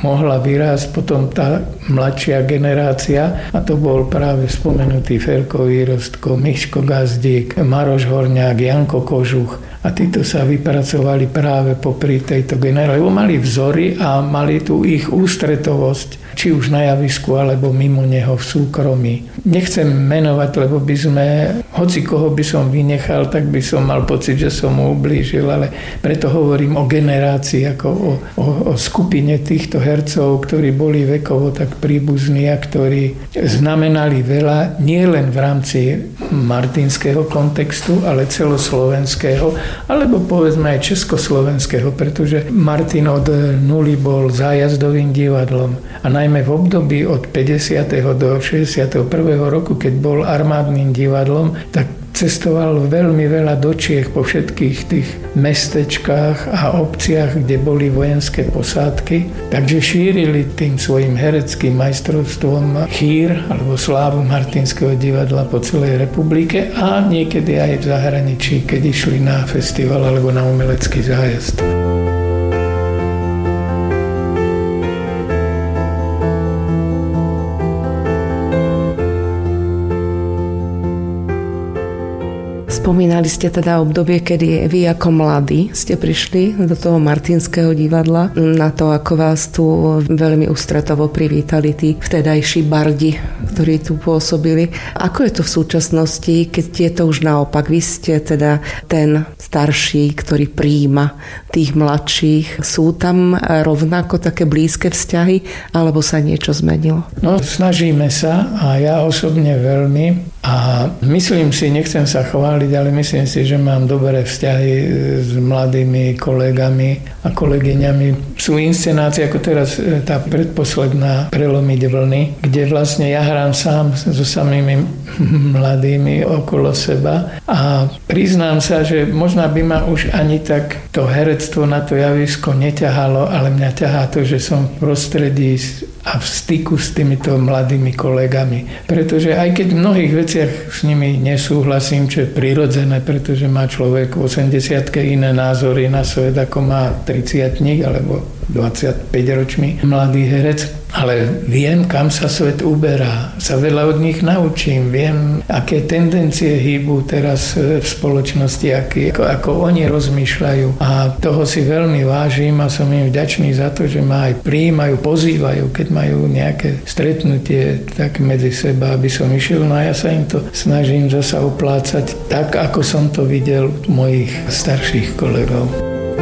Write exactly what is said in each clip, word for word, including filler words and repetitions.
mohla vyrásť potom tá mladšia generácia, a to bol práve spomenutý Ferko Výrostko, Miško Gazdík, Maroš Horňák, Janko Kožuch. A títo sa vypracovali práve popri tejto generácii, lebo mali vzory a mali tu ich ústretovosť, či už na javisku, alebo mimo neho v súkromí. Nechcem menovať, lebo by sme, hoci koho by som vynechal, tak by som mal pocit, že som mu ublížil, ale preto hovorím o generácii, ako o, o, o skupine týchto hercov, ktorí boli vekovo tak príbuzní a ktorí znamenali veľa, nie len v rámci martinského kontextu, ale celoslovenského, alebo povedzme aj československého, pretože Martin od nuly bol zájazdovým divadlom a najmä v období od päťdesiateho do šesťdesiateho prvého roku, keď bol armádnym divadlom, tak cestoval veľmi veľa do Čiech po všetkých tých mestečkách a obciach, kde boli vojenské posádky. Takže šírili tým svojim hereckým majstrovstvom chýr alebo slávu Martinského divadla po celej republike a niekedy aj v zahraničí, keď išli na festival alebo na umelecký zájazd. Spomínali ste teda obdobie, kedy vy ako mladí ste prišli do toho Martinského divadla, na to, ako vás tu veľmi ústretovo privítali tí vtedajší bardi, ktorí tu pôsobili. Ako je to v súčasnosti, keď je to už naopak? Vy ste teda ten starší, ktorý prijíma tých mladších. Sú tam rovnako také blízke vzťahy, alebo sa niečo zmenilo? No, snažíme sa a ja osobne veľmi. A myslím si, nechcem sa chváliť, ale myslím si, že mám dobré vzťahy s mladými kolegami a kolegyňami. Sú inscenácie, ako teraz tá predposledná Prelomiť vlny, kde vlastne ja hrám sám so samými mladými okolo seba a priznám sa, že možno by ma už ani tak to herectvo na to javisko neťahalo, ale mňa ťahá to, že som v prostredí a v styku s týmito mladými kolegami. Pretože aj keď v mnohých veciach s nimi nesúhlasím, čo je prirodzené, pretože má človek v osemdesiatke iné názory na svet, ako má tridsiatnik alebo dvadsaťpäť ročný mladý herec. Ale viem, kam sa svet uberá. Sa veľa od nich naučím. Viem, aké tendencie hýbu teraz v spoločnosti, aký, ako, ako oni rozmýšľajú. A toho si veľmi vážim a som im vďačný za to, že ma aj prijímajú, pozývajú, keď majú nejaké stretnutie tak medzi seba, aby som išiel. No a ja sa im to snažím zasa uplácať tak, ako som to videl mojich starších kolegov.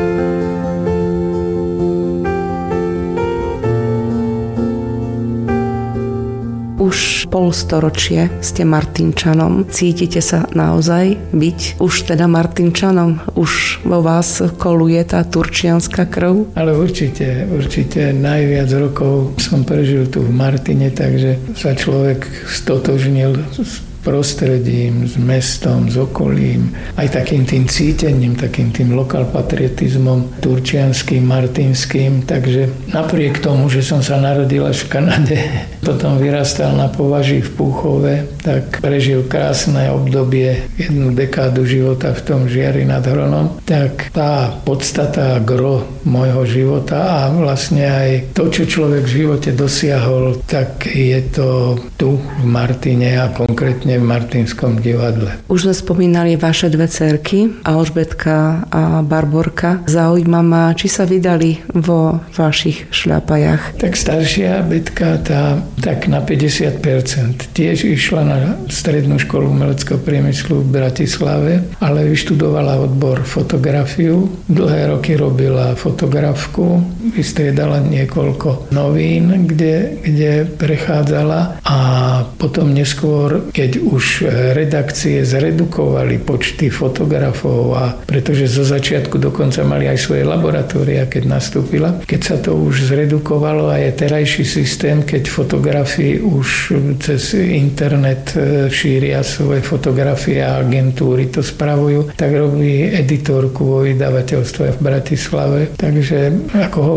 Už polstoročie ste Martinčanom. Cítite sa naozaj byť už teda Martinčanom? Už vo vás koluje tá turčianska krv? Ale určite, určite najviac rokov som prežil tu v Martine, takže sa človek stotožnil s prostredím, s mestom, s okolím, aj takým tým cítením, takým tým lokalpatriotizmom turčianským, martinským. Takže napriek tomu, že som sa narodil až v Kanade, potom vyrastal na Považí v Púchove, tak prežil krásne obdobie, jednu dekádu života v tom Žiari nad Hronom. Tak tá podstata, gro môjho života a vlastne aj to, čo človek v živote dosiahol, tak je to tu v Martine a konkrétne v Martinskom divadle. Už sme spomínali vaše dve dcerky, Alžbetka a Barborka. Zaujíma ma, či sa vydali vo vašich šľapajach. Tak staršia Betka, tá tak na päťdesiat percent. Tiež išla na strednú školu umeleckého priemyslu v Bratislave, ale vyštudovala odbor fotografiu. Dlhé roky robila fotografku, vystriedala niekoľko novín, kde, kde prechádzala a potom neskôr, keď už redakcie zredukovali počty fotografov a pretože zo začiatku dokonca mali aj svoje laboratória, keď nastúpila. Keď sa to už zredukovalo a je terajší systém, keď fotografii už cez internet šíria svoje fotografie a agentúry to spravujú, tak robí editorku vo vydavateľstve v Bratislave. Takže ako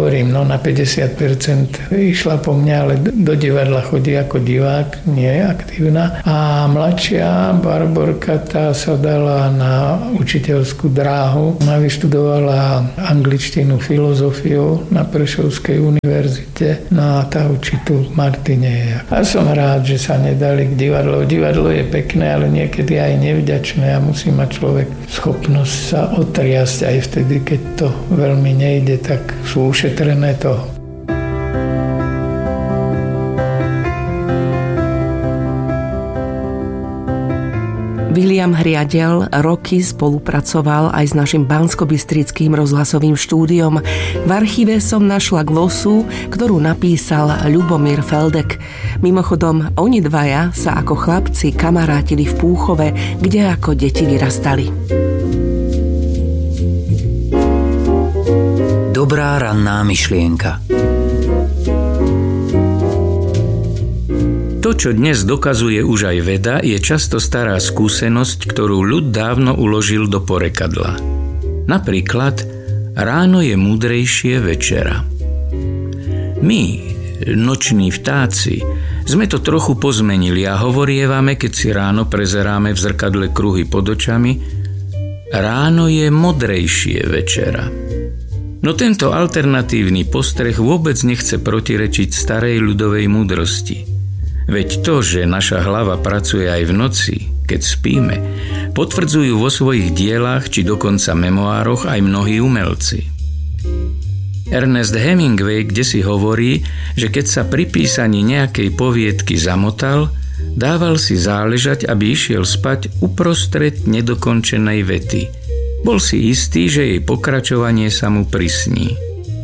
hovorím, no na päťdesiat percent išla po mňa, ale do divadla chodí ako divák, nie je aktívna. A mladšia Barborka, tá sa dala na učiteľskú dráhu. Ona vyštudovala angličtinu, filozofiu na Prešovskej univerzite. No a tá učí tu v Martine. A som rád, že sa nedali k divadlu. Divadlo je pekné, ale niekedy aj nevďačné a musí mať človek schopnosť sa otriasť aj vtedy, keď to veľmi nejde, tak sú ušetrené toho. Viliam Hriadel roky spolupracoval aj s našim banskobystrickým rozhlasovým štúdiom. V archíve som našla glosu, ktorú napísal Ľubomír Feldek. Mimochodom, oni dvaja sa ako chlapci kamarátili v Púchove, kde ako deti vyrastali. Dobrá ranná myšlienka. To, čo dnes dokazuje už aj veda, je často stará skúsenosť, ktorú ľud dávno uložil do porekadla. Napríklad, ráno je múdrejšie večera. My, noční vtáci, sme to trochu pozmenili a hovorievame, keď si ráno prezeráme v zrkadle kruhy pod očami, ráno je modrejšie večera. No tento alternatívny postreh vôbec nechce protirečiť starej ľudovej múdrosti. Veď to, že naša hlava pracuje aj v noci, keď spíme, potvrdzujú vo svojich dielách či dokonca memoároch aj mnohí umelci. Ernest Hemingway kdesi hovorí, že keď sa pri písaní nejakej poviedky zamotal, dával si záležať, aby išiel spať uprostred nedokončenej vety. Bol si istý, že jej pokračovanie sa mu prisní.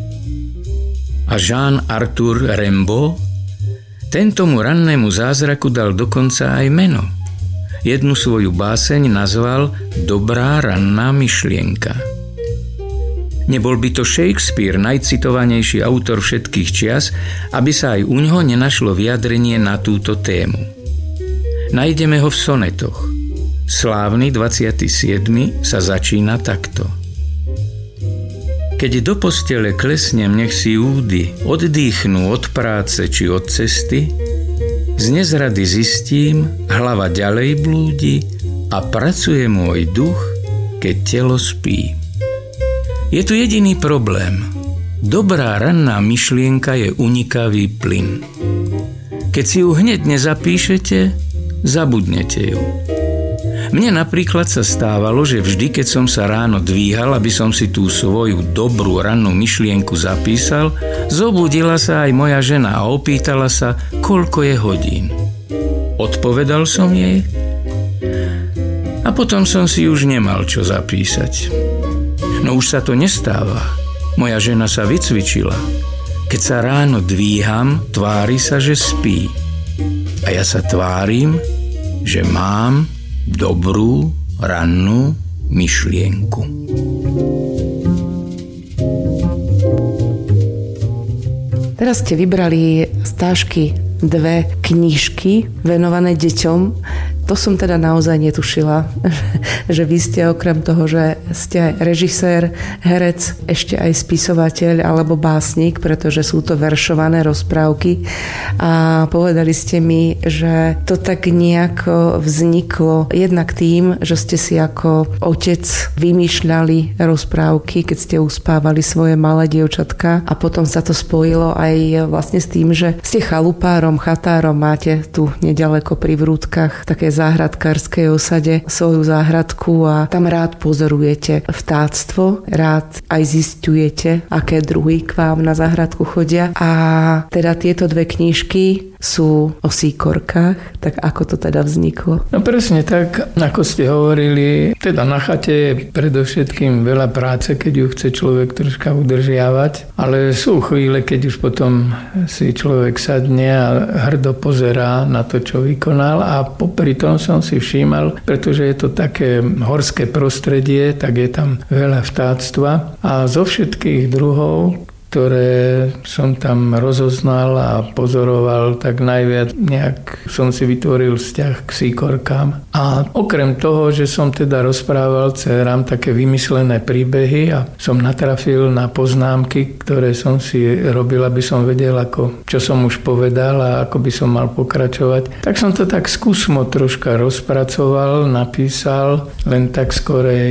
A Jean-Arthur Rimbaud? Tento mu rannému zázraku dal dokonca aj meno. Jednu svoju báseň nazval Dobrá ranná myšlienka. Nebol by to Shakespeare, najcitovanejší autor všetkých čias, aby sa aj uňho nenašlo vyjadrenie na túto tému. Nájdeme ho v sonetoch. Slávny dvadsiaty siedmy sa začína takto. Keď do postele klesnem, nech si údy oddýchnú od práce či od cesty, z nezrady zistím, hlava ďalej blúdi a pracuje môj duch, keď telo spí. Je tu jediný problém. Dobrá ranná myšlienka je unikavý plyn. Keď si ju hneď nezapíšete, zabudnete ju. Mne napríklad sa stávalo, že vždy, keď som sa ráno dvíhal, aby som si tú svoju dobrú rannú myšlienku zapísal, zobudila sa aj moja žena a opýtala sa, koľko je hodín. Odpovedal som jej a potom som si už nemal čo zapísať. No už sa to nestáva. Moja žena sa vycvičila. Keď sa ráno dvíham, tvári sa, že spí. A ja sa tvárim, že mám dobrú rannú myšlienku. Teraz ste vybrali z tášky dve knižky venované deťom. To som teda naozaj netušila, že vy ste okrem toho, že ste aj režisér, herec, ešte aj spisovateľ alebo básnik, pretože sú to veršované rozprávky. A povedali ste mi, že to tak nejako vzniklo jednak tým, že ste si ako otec vymýšľali rozprávky, keď ste uspávali svoje malé dievčatka, a potom sa to spojilo aj vlastne s tým, že ste chalupárom, chatárom, máte tu nedaleko pri Vrútkach také záhradkárskej osade svoju záhradku a tam rád pozorujete vtáctvo, rád aj zisťujete, aké druhy k vám na záhradku chodia. A teda tieto dve knižky sú o síkorkách, tak ako to teda vzniklo? No presne tak, ako ste hovorili, teda na chate je predovšetkým veľa práce, keď ju chce človek troška udržiavať, ale sú chvíle, keď už potom si človek sadne a hrdo pozerá na to, čo vykonal, a popri tom som si všímal, pretože je to také horské prostredie, tak je tam veľa vtáctva a zo všetkých druhov ktoré som tam rozoznal a pozoroval, tak najviac nejak som si vytvoril vzťah k síkorkám. A okrem toho, že som teda rozprával dcerám také vymyslené príbehy a som natrafil na poznámky, ktoré som si robil, aby som vedel, ako, čo som už povedal a ako by som mal pokračovať, tak som to tak skúsmo troška rozpracoval, napísal, len tak skorej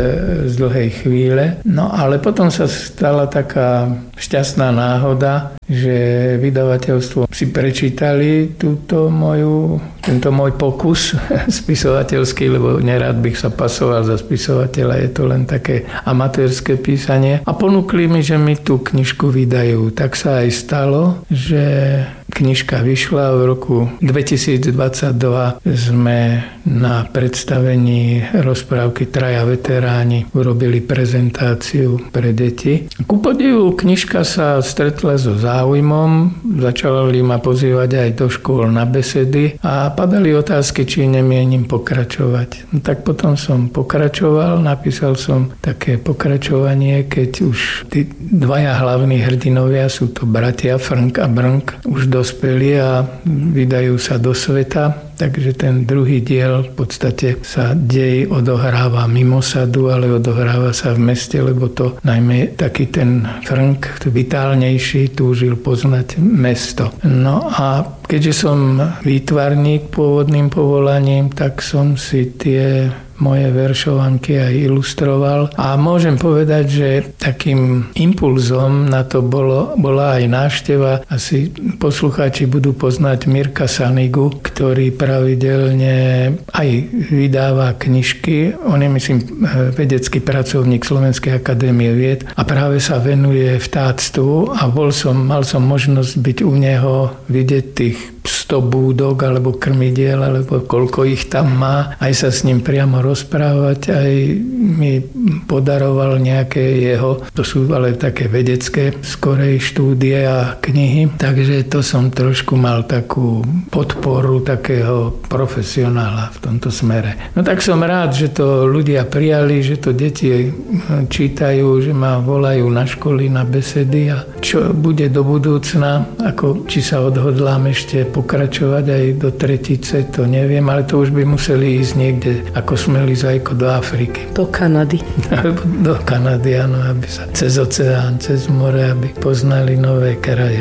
z dlhej chvíle. No ale potom sa stala taká šťastná náhoda, že vydavateľstvo si prečítali túto moju, tento môj pokus spisovateľský, lebo nerád bych sa pasoval za spisovateľa, je to len také amatérske písanie. A ponúkli mi, že mi tú knižku vydajú. Tak sa aj stalo, že knižka vyšla v roku dvetisícdvadsaťdva. Sme na predstavení rozprávky Traja veteráni urobili prezentáciu pre deti. Ku podivu knižka sa stretla so záujmom, začali ma pozývať aj do škôl na besedy a padali otázky, či nemienim pokračovať. No, tak potom som pokračoval, napísal som také pokračovanie, keď už tí dvaja hlavní hrdinovia, sú to bratia Frnk a Brnk, už dospeli a vydajú sa do sveta. Takže ten druhý diel v podstate sa dej odohráva mimo sadu, ale odohráva sa v meste, lebo to najmä taký ten Frnk, vitálnejší, túžil poznať mesto. No a keďže som výtvarník pôvodným povolaním, tak som si tie moje veršovanky aj ilustroval. A môžem povedať, že takým impulzom na to bolo, bola aj návšteva. Asi poslucháči budú poznať Mirka Sanigu, ktorý pravidelne aj vydáva knižky. On je, myslím, vedecký pracovník Slovenskej akadémie vied a práve sa venuje vtáctvu a bol som, mal som možnosť byť u neho, vidieť tých sto búdok alebo krmidiel, alebo koľko ich tam má. Aj sa s ním priamo rozprávať, aj mi podaroval nejaké jeho, to sú ale také vedecké skorej štúdie a knihy, takže to som trošku mal takú podporu takého profesionála v tomto smere. No tak som rád, že to ľudia prijali, že to deti čítajú, že ma volajú na školy, na besedy a čo bude do budúcna, ako či sa odhodlám ešte pokračovať aj do tretice, to neviem, ale to už by museli ísť niekde ako smelizajko do Afriky. Do Kanady. Alebo do Kanady, áno, aby sa cez oceán, cez more, aby poznali nové kraje.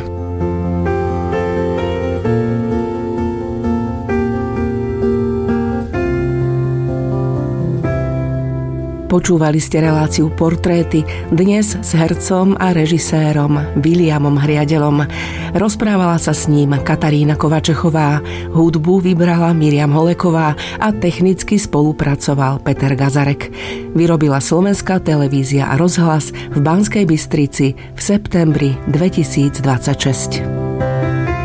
Počúvali ste reláciu Portréty, dnes s hercom a režisérom Viliamom Hriadelom. Rozprávala sa s ním Katarína Kovačechová, hudbu vybrala Miriam Holeková a technicky spolupracoval Peter Gazarek. Vyrobila Slovenská televízia a rozhlas v Banskej Bystrici v septembri dvetisícdvadsaťšesť.